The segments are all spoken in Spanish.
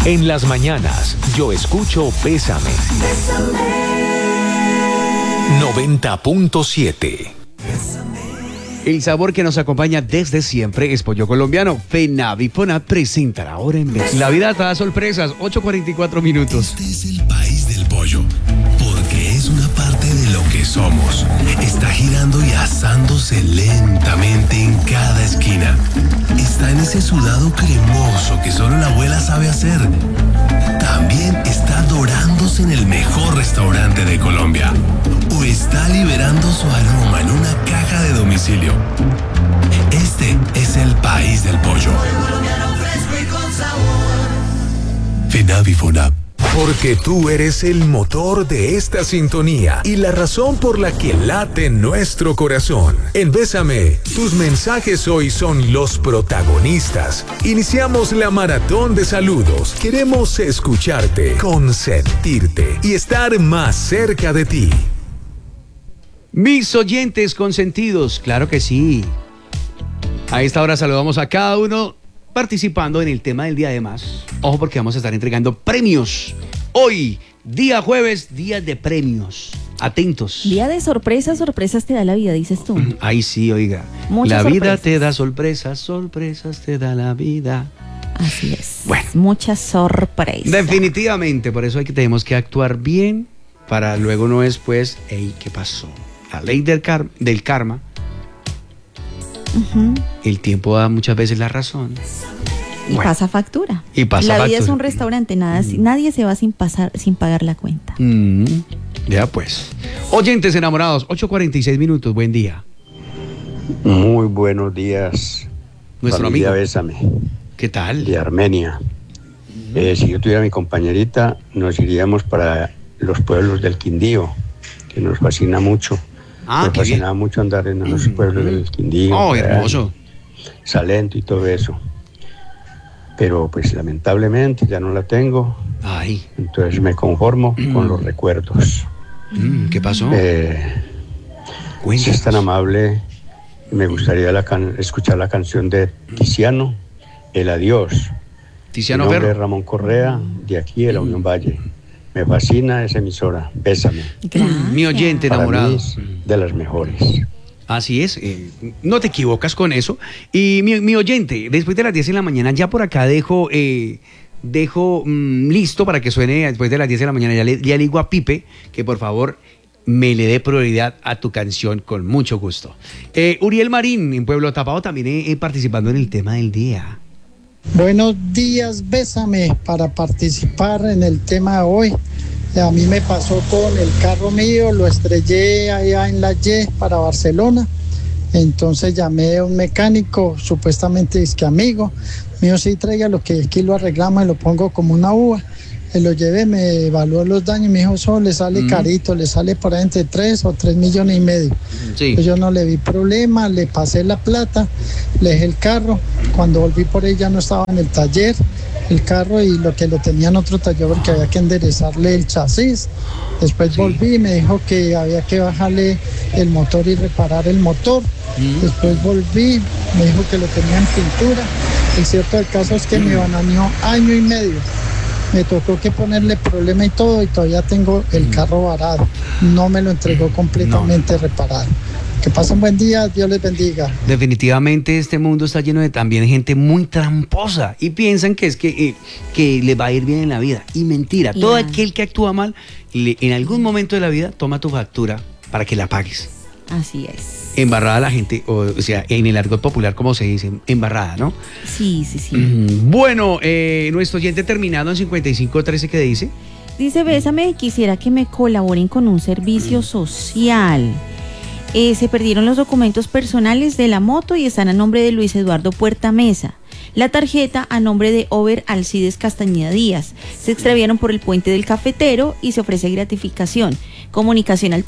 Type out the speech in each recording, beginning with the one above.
En las mañanas, yo escucho Bésame. 90.7. El sabor que nos acompaña desde siempre es pollo colombiano. FENAVI FONAP presentará ahora en Bésame. La vida te da sorpresas, 8:44 minutos. Este es el país del pollo, porque es una parte de lo que somos. Está girando y asándose lentamente en cada esquina. Está en ese sudado cremoso que solo la abuela sabe hacer. También está dorándose en el mejor restaurante de Colombia. O está liberando su aroma en una caja de domicilio. Este es el país del pollo. FENAVI FONAP. Porque tú eres el motor de esta sintonía y la razón por la que late nuestro corazón. En Bésame, tus mensajes hoy son los protagonistas. Iniciamos la maratón de saludos. Queremos escucharte, consentirte y estar más cerca de ti. Mis oyentes consentidos, claro que sí. A esta hora saludamos a cada uno participando en el tema del día. Además, ojo, porque vamos a estar entregando premios. Hoy, día jueves, día de premios. Atentos. Día de sorpresas, sorpresas te da la vida, dices tú. Ahí sí, oiga. Muchas la vida sorpresas. te da sorpresas, sorpresas te da la vida. Así es. Bueno. Muchas sorpresas. Definitivamente, por eso tenemos que actuar bien para luego no después, hey, ¿qué pasó? La ley del karma. Uh-huh. El tiempo da muchas veces la razón. Y Bueno. pasa factura. Y pasa la vida factura. es un restaurante, nadie se va sin pagar la cuenta. Ya pues. Oyentes enamorados, 8:46 minutos, buen día. Muy buenos días, Nuestro familia amigo. Bésame, ¿Qué tal? de Armenia. Si yo tuviera mi compañerita, nos iríamos para los pueblos del Quindío, que nos fascina mucho. Ah, nos qué bien. fascinaba mucho andar en los pueblos del Quindío. Oh, ¿verdad? hermoso. Salento y todo eso. Pero pues lamentablemente ya no la tengo, Ay, entonces me conformo con los recuerdos. ¿qué pasó? Si Cuéntanos. es tan amable, me gustaría escuchar la canción de Tiziano, El Adiós. Tiziano Mi nombre es Ferro. Ramón Correa, de aquí de la Unión Valle. Me fascina esa emisora, Bésame. Gracias. Mi oyente Para enamorado. mí es de las mejores. Así es, no te equivocas con eso. Y mi oyente, después de las 10 de la mañana, ya por acá dejo listo para que suene después de las 10 de la mañana. Ya le digo a Pipe que por favor me le dé prioridad a tu canción con mucho gusto. Uriel Marín, en Pueblo Tapado, también participando en el tema del día. Buenos días, Bésame, para participar en el tema de hoy. A mí me pasó con el carro mío, lo estrellé allá en la Y para Barcelona. Entonces llamé a un mecánico, supuestamente es que amigo. Mío, sí, traiga lo que aquí lo arreglamos y lo pongo como una uva. Lo llevé, me evaluó los daños y me dijo, eso le sale carito, le sale por ahí entre 3 o 3 millones y medio. Sí. Pues yo no le vi problema, le pasé la plata, le dejé el carro. Cuando volví por ahí ya no estaba en el taller el carro y lo tenía en otro taller porque había que enderezarle el chasis. Después volví y me dijo que había que bajarle el motor y reparar el motor. Después volví, me dijo que lo tenía en pintura. El cierto del caso es que me bananeó año y medio. Me tocó que ponerle problema y todo y todavía tengo el carro varado. No me lo entregó completamente reparado. Que pasen buen día, Dios les bendiga. Definitivamente este mundo está lleno de también gente muy tramposa y piensan que es que le va a ir bien en la vida. Y mentira, todo aquel que actúa mal, en algún momento de la vida toma tu factura para que la pagues. Así es. Embarrada la gente, o sea, en el argot popular, como se dice, embarrada, ¿no? Sí. Bueno, nuestro oyente terminado en 5513, ¿qué dice? Dice, Bésame, quisiera que me colaboren con un servicio social. Se perdieron los documentos personales de la moto y están a nombre de Luis Eduardo Puerta Mesa. La tarjeta a nombre de Over Alcides Castañeda Díaz. Se extraviaron por el puente del Cafetero y se ofrece gratificación. Comunicación al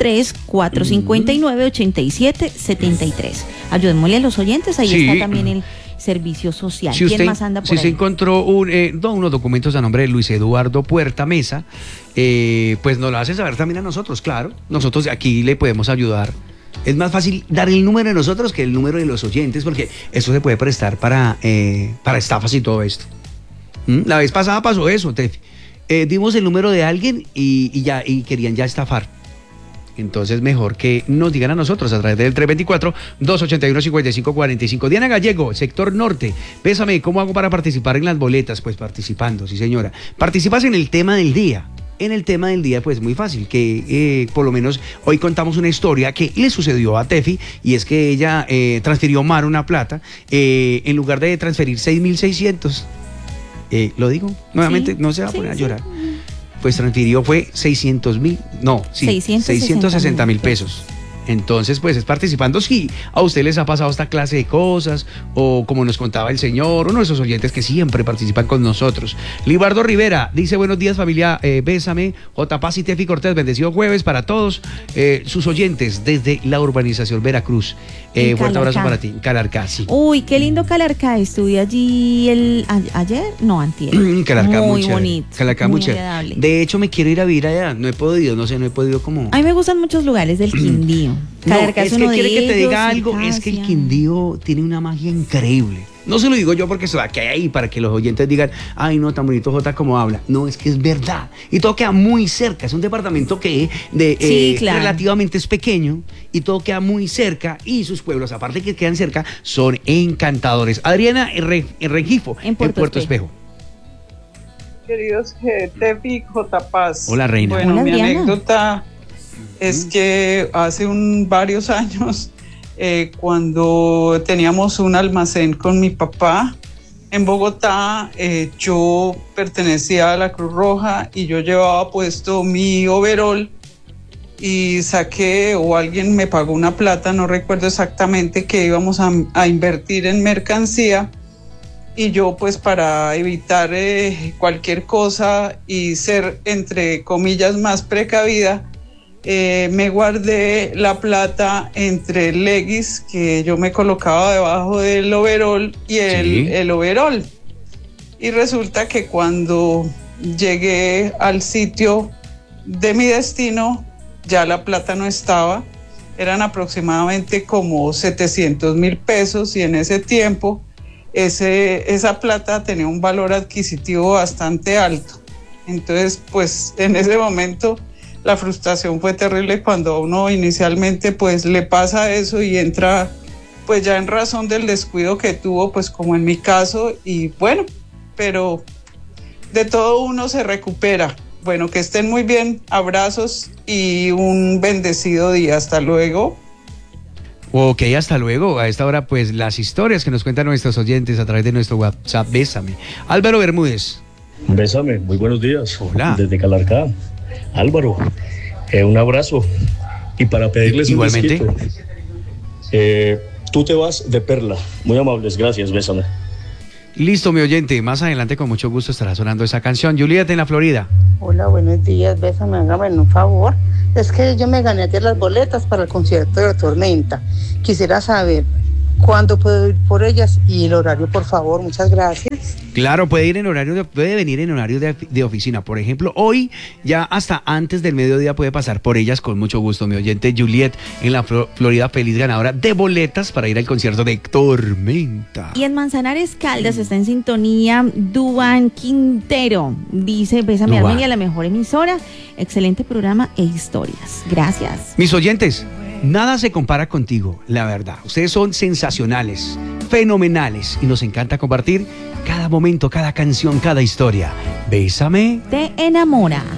323-459-8773. Ayudémosle a los oyentes, ahí está también el servicio social. Si ¿Quién más anda por ahí? Se encontró unos documentos a nombre de Luis Eduardo Puerta Mesa, pues nos lo hacen saber también a nosotros, claro. Nosotros aquí le podemos ayudar. Es más fácil dar el número de nosotros que el número de los oyentes, porque eso se puede prestar para estafas y todo esto. La vez pasada pasó eso, Tefi. Dimos el número de alguien y querían ya estafar. Entonces, mejor que nos digan a nosotros a través del 324-281-5545. Diana Gallego, sector norte. Bésame, ¿cómo hago para participar en las boletas? Pues participando, sí señora. Participas en el tema del día. En el tema del día, pues muy fácil, que por lo menos hoy contamos una historia que le sucedió a Tefi, y es que ella transfirió mar una plata, en lugar de transferir 6.600. ¿Lo digo? Nuevamente, sí, no se va a poner a llorar. Pues transfirió fue 660.000 pesos. Entonces, pues es participando. Si a usted les ha pasado esta clase de cosas, o como nos contaba el señor, uno de esos oyentes que siempre participan con nosotros. Libardo Rivera dice: buenos días, familia, bésame. J. Paz y Tefi Cortés, bendecido jueves para todos sus oyentes desde la urbanización Veracruz. Fuerte abrazo para ti, Calarcá, sí. Uy, qué lindo Calarcá. Estuve allí ayer, no, antier. Calarcá muy chévere. bonito, Calarcá muy agradable. De hecho, me quiero ir a vivir allá. No he podido como... A mí me gustan muchos lugares del Quindío. Calarcá es uno de ellos. Que te diga algo, es que el Quindío tiene una magia increíble. No se lo digo yo porque se va que hay ahí para que los oyentes digan: ay, no, tan bonito Jota como habla. No, es que es verdad. Y todo queda muy cerca. Es un departamento que claro, relativamente es pequeño, y todo queda muy cerca, y sus pueblos, aparte que quedan cerca, son encantadores. Adriana Rengifo, en Puerto Espejo. Queridos Tefi, J. Paz. Hola, reina. Bueno, hola, mi Diana. anécdota es que hace varios años, cuando teníamos un almacén con mi papá en Bogotá, yo pertenecía a la Cruz Roja y yo llevaba puesto mi overol, y saqué, o alguien me pagó una plata, no recuerdo exactamente, que íbamos a invertir en mercancía. Y yo, pues, para evitar cualquier cosa y ser, entre comillas, más precavida, me guardé la plata entre el leggings que yo me colocaba debajo del overol y el overol. Y resulta que cuando llegué al sitio de mi destino, ya la plata no estaba. Eran aproximadamente como 700.000 pesos, y en ese tiempo esa plata tenía un valor adquisitivo bastante alto. Entonces, pues en ese momento la frustración fue terrible cuando a uno inicialmente pues le pasa eso y entra pues ya en razón del descuido que tuvo, pues como en mi caso, y bueno, pero de todo uno se recupera. Bueno, que estén muy bien, abrazos y un bendecido día. Hasta luego. Ok, hasta luego. A esta hora, pues, las historias que nos cuentan nuestros oyentes a través de nuestro WhatsApp. Bésame. Álvaro Bermúdez. Bésame, muy buenos días. Hola. Desde Calarcá. Álvaro, un abrazo. Y para pedirles igualmente un besito, tú te vas de perla. Muy amables, gracias, bésame. Listo, mi oyente. Más adelante, con mucho gusto, estará sonando esa canción. Julieta, en la Florida. Hola, buenos días, bésame, hágame un favor. Es que yo me gané ayer las boletas para el concierto de La Tormenta. Quisiera saber cuándo puedo ir por ellas y el horario, por favor. Muchas gracias. Claro, puede venir en horario de oficina. Por ejemplo, hoy ya hasta antes del mediodía puede pasar por ellas con mucho gusto. Mi oyente Juliet en la Florida, feliz ganadora de boletas para ir al concierto de Tormenta. Y en Manzanares, Caldas, está en sintonía Duan Quintero. Dice: bésame, Armenia, la mejor emisora. Excelente programa e historias. Gracias. Mis oyentes, nada se compara contigo, la verdad. Ustedes son sensacionales, fenomenales, y nos encanta compartir cada momento, cada canción, cada historia. Bésame. Te enamora.